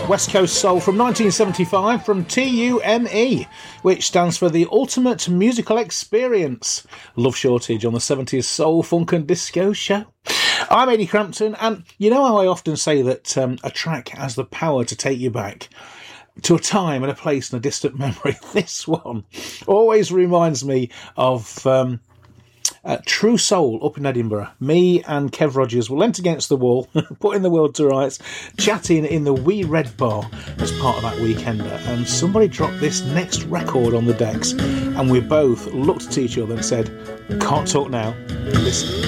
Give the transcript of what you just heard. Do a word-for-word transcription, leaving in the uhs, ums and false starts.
West Coast Soul from nineteen seventy-five from T U M E, which stands for the Ultimate Musical Experience. Love Shortage on the seventies Soul, Funk and Disco Show. I'm Eddie Crampton, and you know how I often say that um, a track has the power to take you back to a time and a place and a distant memory? This one always reminds me of um, uh, True Soul up in Edinburgh. Me and Kev Rogers were leant against the wall, putting the world to rights, chatting in the Wee Red Bar as part of that weekender, and somebody dropped this next record on the decks, and we both looked at each other and said, "Can't talk now, listen."